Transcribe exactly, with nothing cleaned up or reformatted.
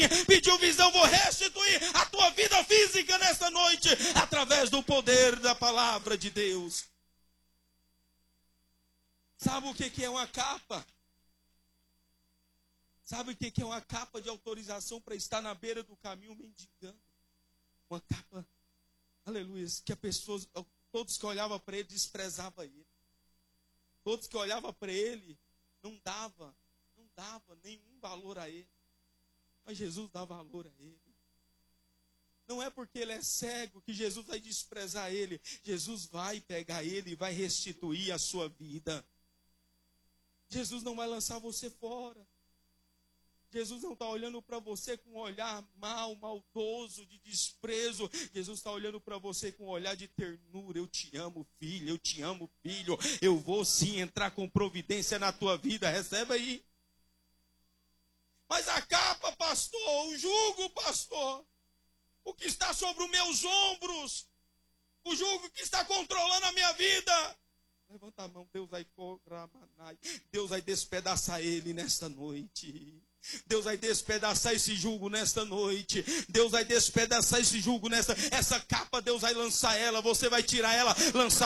pediu visão, vou restituir a tua vida física nesta noite, através do poder da palavra de Deus. Sabe o que é uma capa? Sabe o que é uma capa de autorização para estar na beira do caminho mendigando? Uma capa, aleluia, que a pessoa, todos que olhavam para ele, desprezavam ele. Todos que olhavam para ele, não dava, não dava nenhum valor a ele. Mas Jesus dá valor a ele. Não é porque ele é cego que Jesus vai desprezar ele. Jesus vai pegar ele e vai restituir a sua vida. Jesus não vai lançar você fora. Jesus não está olhando para você com um olhar mal, maldoso, de desprezo. Jesus está olhando para você com um olhar de ternura. Eu te amo, filho, eu te amo, filho. Eu vou sim entrar com providência na tua vida. Recebe aí. Mas a capa, pastor, o jugo, pastor, o que está sobre os meus ombros, o jugo que está controlando a minha vida. Levanta a mão, Deus vai Deus vai despedaçar ele nesta noite. Deus vai despedaçar esse jugo nesta noite. Deus vai despedaçar esse jugo nesta. Essa capa, Deus vai lançar ela. Você vai tirar ela, lançar